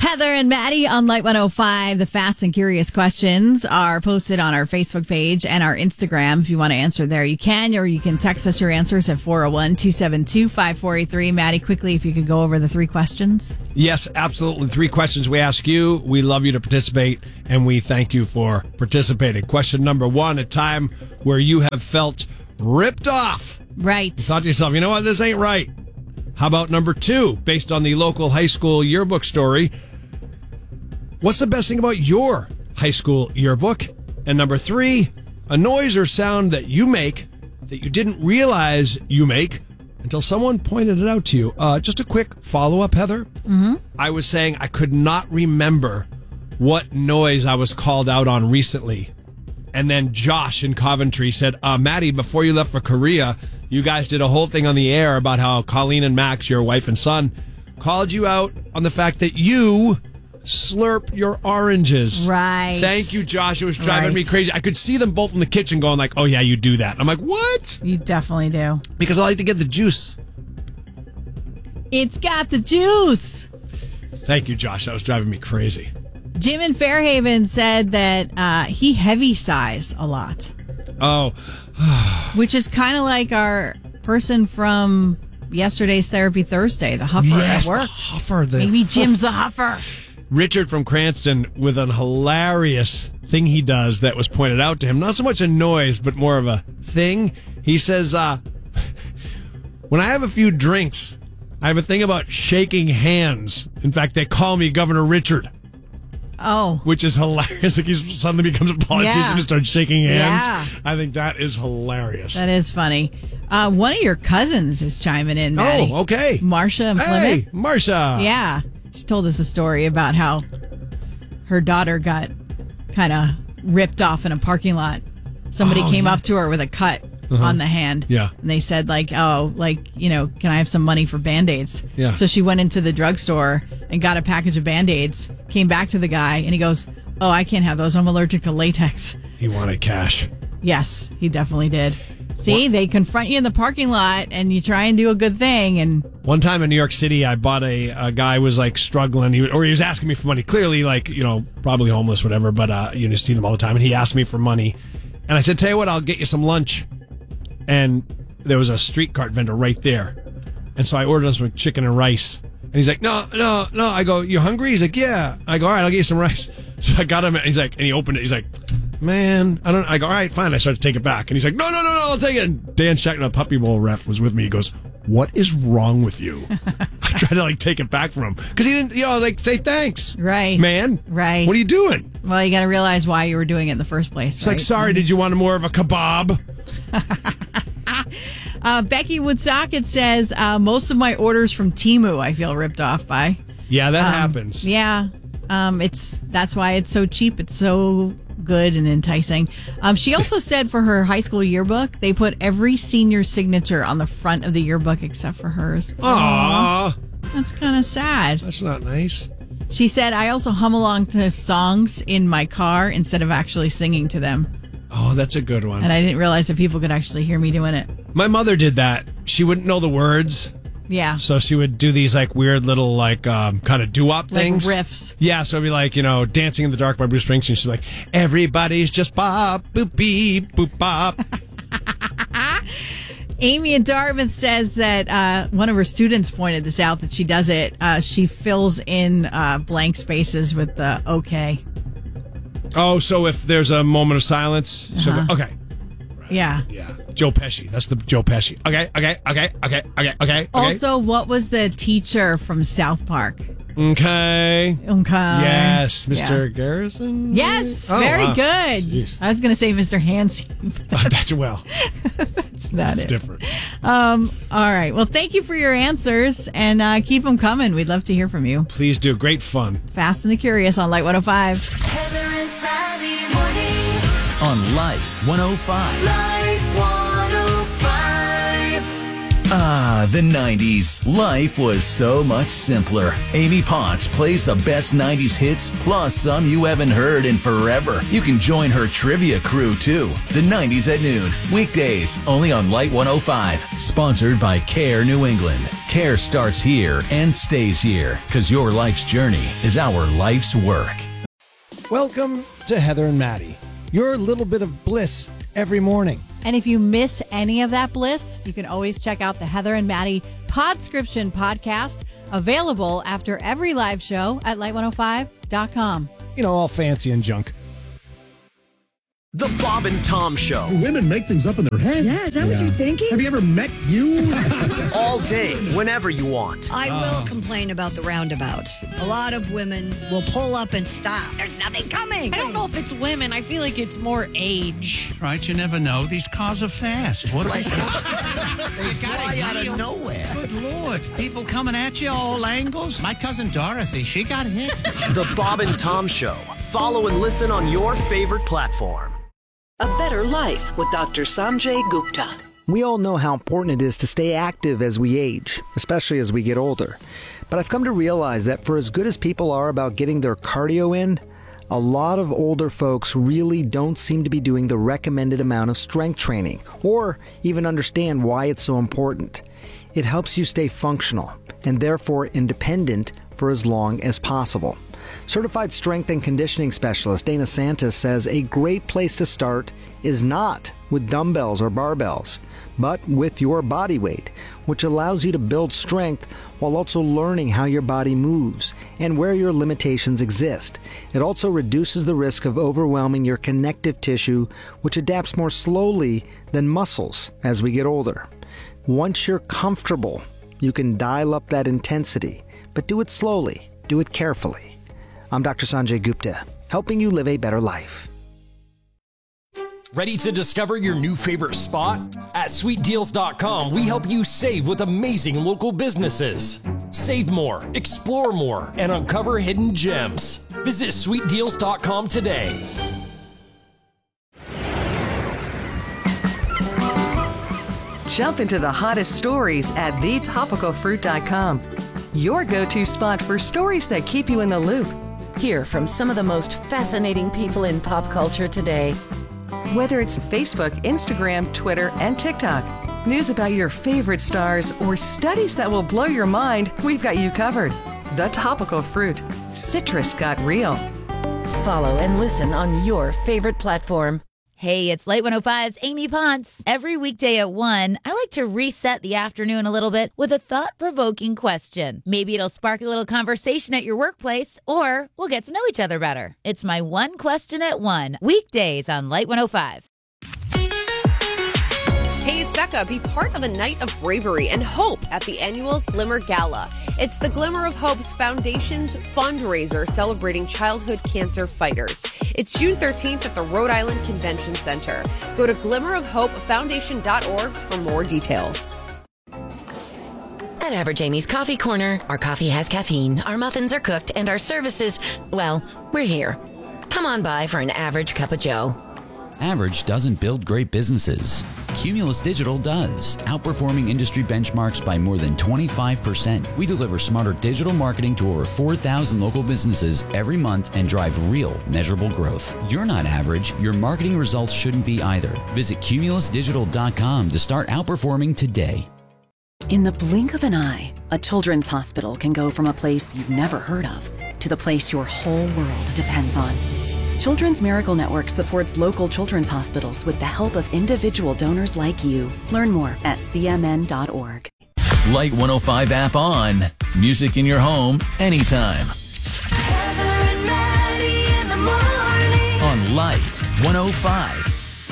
Heather and Maddie on Light 105. The Fast and Curious questions are posted on our Facebook page and our Instagram. If you want to answer there, you can, or you can text us your answers at 401-272-5483. Maddie, quickly, if you could go over the 3 questions. Yes, absolutely. 3 questions we ask you. We love you to participate, and we thank you for participating. Question number 1, a time where you have felt ripped off. Right. You thought to yourself, you know what, this ain't right. How about number 2, based on the local high school yearbook story? What's the best thing about your high school yearbook? And number 3, a noise or sound that you make that you didn't realize you make until someone pointed it out to you. Just a quick follow-up, Heather. Mm-hmm. I was saying I could not remember what noise I was called out on recently. And then Josh in Coventry said, Maddie, before you left for Korea, you guys did a whole thing on the air about how Colleen and Max, your wife and son, called you out on the fact that you slurp your oranges. Right. Thank you, Josh. It was driving me crazy. I could see them both in the kitchen going like, oh, yeah, you do that. I'm like, what? You definitely do. Because I like to get the juice. It's got the juice. Thank you, Josh. That was driving me crazy. Jim in Fairhaven said that he heavy sighs a lot. Oh. Which is kind of like our person from yesterday's Therapy Thursday, the huffer at work. The huffer. Maybe Jim's the huffer. Richard from Cranston with an hilarious thing he does that was pointed out to him. Not so much a noise, but more of a thing. He says, when I have a few drinks, I have a thing about shaking hands. In fact, they call me Governor Richard. Oh. Which is hilarious. Like he suddenly becomes a politician and starts shaking hands. Yeah. I think that is hilarious. That is funny. One of your cousins is chiming in, Maddie. Oh, okay. Marsha and Hey, Plymouth. Marsha. Yeah. She told us a story about how her daughter got kind of ripped off in a parking lot. Somebody came up to her with a cut on the hand. Yeah. And they said, like, can I have some money for Band-Aids? Yeah. So she went into the drugstore and got a package of Band-Aids, came back to the guy, and he goes, oh, I can't have those. I'm allergic to latex. He wanted cash. Yes, he definitely did. See, they confront you in the parking lot, and you try and do a good thing. And one time in New York City, I bought a guy was like struggling. He was asking me for money. Clearly, like, probably homeless, whatever. But you see them all the time. And he asked me for money, and I said, "Tell you what, I'll get you some lunch." And there was a street cart vendor right there, and so I ordered him some chicken and rice. And he's like, no. I go, you hungry? He's like, yeah. I go, all right, I'll get you some rice. So I got him, and he opened it. He's like, man, I don't. I go, all right, fine. I started to take it back, and he's like, no, I'll take it. And Dan Scheckner, the Puppy Bowl ref, was with me. He goes, what is wrong with you? I tried to take it back from him because he didn't, say thanks. Right, man. Right. What are you doing? Well, you got to realize why you were doing it in the first place. It's like, sorry, did you want more of a kebab? Becky Woodsocket says, most of my orders from Temu I feel ripped off by. Yeah, that happens. Yeah. That's why it's so cheap. It's so good and enticing. She also said for her high school yearbook, they put every senior signature on the front of the yearbook except for hers. Aww. That's kind of sad. That's not nice. She said, I also hum along to songs in my car instead of actually singing to them. Oh, that's a good one. And I didn't realize that people could actually hear me doing it. My mother did that. She wouldn't know the words. Yeah. So she would do these weird little kind of doo-wop things. Like riffs. Yeah, so it'd be Dancing in the Dark by Bruce Springsteen. She's like, everybody's just bop, boop, beep, boop, bop. Amy in Dartmouth says that one of her students pointed this out, that she does it. She fills in blank spaces with the okay. Oh, so if there's a moment of silence, okay. Right. Yeah. Yeah. Joe Pesci. That's the Joe Pesci. Okay. Also, what was the teacher from South Park? Okay. Yes, Mr. Yeah. Garrison? Yes, very good. Jeez. I was going to say Mr. Hansi. That's well. That's not it's it. different. All right. Well, thank you for your answers, and keep them coming. We'd love to hear from you. Please do. Great fun. Fast and the Curious on Light 105. Heather and Maddie mornings on Light 105. Light 105. Ah, the 90s. Life was so much simpler. Amy Potts plays the best 90s hits, plus some you haven't heard in forever. You can join her trivia crew, too. The 90s at noon. Weekdays, only on Light 105. Sponsored by Care New England. Care starts here and stays here, because your life's journey is our life's work. Welcome to Heather and Maddie, your little bit of bliss every morning. And if you miss any of that bliss, you can always check out the Heather and Maddie Podscription podcast, available after every live show at light105.com. You know, all fancy and junk. The Bob and Tom Show. Women make things up in their head. Yeah, is that what you're thinking? Have you ever met you? All day, whenever you want. I will complain about the roundabouts. A lot of women will pull up and stop. There's nothing coming. I don't know if it's women. I feel like it's more age. Right, you never know. These cars are fast. What They fly out of nowhere. Good Lord. People coming at you all angles. My cousin Dorothy, she got hit. The Bob and Tom Show. Follow and listen on your favorite platform. A Better Life with Dr. Sanjay Gupta. We all know how important it is to stay active as we age, especially as we get older. But I've come to realize that for as good as people are about getting their cardio in, a lot of older folks really don't seem to be doing the recommended amount of strength training, or even understand why it's so important. It helps you stay functional, and therefore independent for as long as possible. Certified strength and conditioning specialist Dana Santis says a great place to start is not with dumbbells or barbells, but with your body weight, which allows you to build strength while also learning how your body moves and where your limitations exist. It also reduces the risk of overwhelming your connective tissue, which adapts more slowly than muscles as we get older. Once you're comfortable, you can dial up that intensity, but do it slowly, do it carefully. I'm Dr. Sanjay Gupta, helping you live a better life. Ready to discover your new favorite spot? At sweetdeals.com, we help you save with amazing local businesses. Save more, explore more, and uncover hidden gems. Visit sweetdeals.com today. Jump into the hottest stories at thetopicalfruit.com. Your go-to spot for stories that keep you in the loop. Hear from some of the most fascinating people in pop culture today. Whether it's Facebook, Instagram, Twitter, and TikTok, news about your favorite stars, or studies that will blow your mind, we've got you covered. The Topical Fruit. Citrus got real. Follow and listen on your favorite platform. Hey, it's Light 105's Amy Potts. Every weekday at 1, I like to reset the afternoon a little bit with a thought-provoking question. Maybe it'll spark a little conversation at your workplace, or we'll get to know each other better. It's my One Question at 1, weekdays on Light 105. Hey, it's Becca. Be part of a night of bravery and hope at the annual Glimmer Gala. It's the Glimmer of Hope's Foundation's fundraiser celebrating childhood cancer fighters. It's June 13th at the Rhode Island Convention Center. Go to glimmerofhopefoundation.org for more details. At Average Amy's Coffee Corner, our coffee has caffeine, our muffins are cooked, and our services, well, we're here. Come on by for an average cup of joe. Average doesn't build great businesses. Cumulus Digital does, outperforming industry benchmarks by more than 25%. We deliver smarter digital marketing to over 4,000 local businesses every month and drive real, measurable growth. You're not average. Your marketing results shouldn't be either. Visit cumulusdigital.com to start outperforming today. In the blink of an eye, a children's hospital can go from a place you've never heard of to the place your whole world depends on. Children's Miracle Network supports local children's hospitals with the help of individual donors like you. Learn more at cmn.org. Light 105 app on. Music in your home, anytime. Heather and Maddie in the morning. On Light 105.